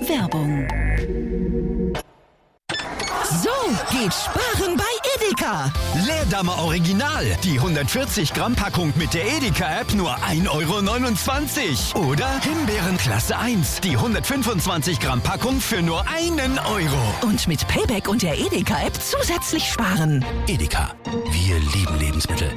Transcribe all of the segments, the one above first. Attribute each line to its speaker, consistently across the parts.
Speaker 1: Werbung. So geht Sparen bei Edeka.
Speaker 2: Leerdammer Original. Die 140 Gramm Packung mit der Edeka-App nur 1,29 € Oder Himbeeren Klasse 1. Die 125 Gramm Packung für nur 1 €.
Speaker 1: Und mit Payback und der Edeka-App zusätzlich sparen.
Speaker 2: Edeka. Wir lieben Lebensmittel.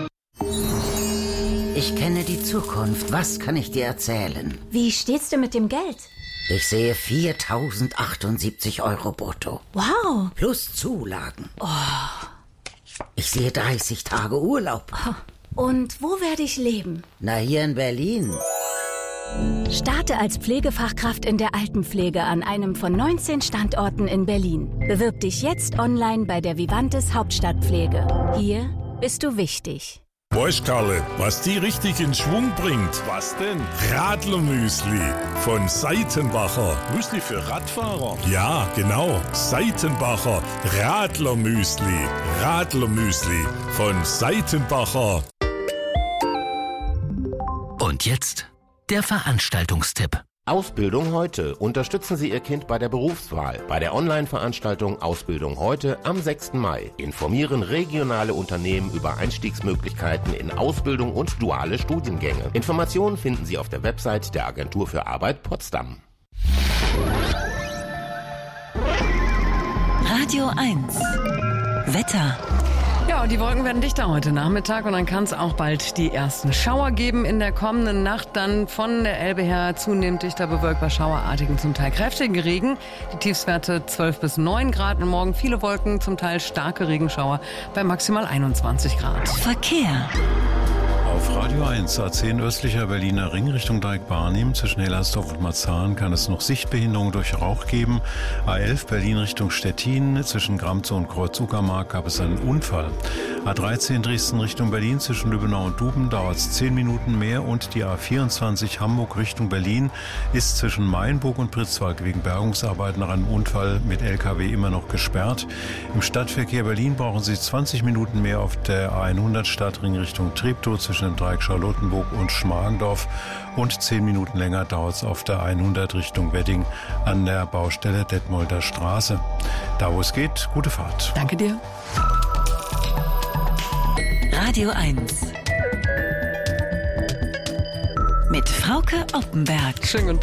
Speaker 3: Ich kenne die Zukunft. Was kann ich dir erzählen?
Speaker 4: Wie steht's denn mit dem Geld?
Speaker 3: Ich sehe 4.078 € brutto.
Speaker 4: Wow.
Speaker 3: Plus Zulagen. Ich sehe 30 Tage Urlaub.
Speaker 4: Und wo werde ich leben?
Speaker 3: Na, hier in Berlin.
Speaker 4: Starte als Pflegefachkraft in der Altenpflege an einem von 19 Standorten in Berlin. Bewirb dich jetzt online bei der Vivantes Hauptstadtpflege. Hier bist du wichtig.
Speaker 5: Weißt, Karle, was die richtig in Schwung bringt? Was denn? Radlermüsli von Seitenbacher. Müsli für Radfahrer? Ja, genau. Seitenbacher Radlermüsli. Radlermüsli von Seitenbacher.
Speaker 2: Und jetzt der Veranstaltungstipp.
Speaker 6: Ausbildung heute. Unterstützen Sie Ihr Kind bei der Berufswahl. Bei der Online-Veranstaltung Ausbildung heute am 6. Mai. Informieren regionale Unternehmen über Einstiegsmöglichkeiten in Ausbildung und duale Studiengänge. Informationen finden Sie auf der Website der Agentur für Arbeit Potsdam.
Speaker 1: Radio 1. Wetter.
Speaker 7: Ja, die Wolken werden dichter heute Nachmittag und dann kann es auch bald die ersten Schauer geben. In der kommenden Nacht dann von der Elbe her zunehmend dichter bewölkt bei schauerartigen, zum Teil kräftigen Regen. Die Tiefstwerte 12 bis 9 Grad und morgen viele Wolken, zum Teil starke Regenschauer bei maximal 21 Grad.
Speaker 1: Verkehr.
Speaker 8: Auf Radio 1, A10 östlicher Berliner Ring Richtung Dreieck-Barnim. Zwischen Hellersdorf und Marzahn kann es noch Sichtbehinderung durch Rauch geben. A11 Berlin Richtung Stettin. Zwischen Gramzow und Kreuz-Uckermark gab es einen Unfall. A13 Dresden Richtung Berlin. Zwischen Lübbenau und Duben dauert es 10 Minuten mehr. Und die A24 Hamburg Richtung Berlin ist zwischen Mainburg und Pritzwalk wegen Bergungsarbeiten nach einem Unfall mit LKW immer noch gesperrt. Im Stadtverkehr Berlin brauchen Sie 20 Minuten mehr auf der A100 Stadtring Richtung Treptow zwischen dem Dreieck Charlottenburg und Schmargendorf und 10 Minuten länger dauert es auf der 100 Richtung Wedding an der Baustelle Detmolder Straße. Da wo es geht, gute Fahrt.
Speaker 7: Danke dir.
Speaker 1: Radio 1. Mit Frauke Oppenberg.
Speaker 7: Schönen guten Tag.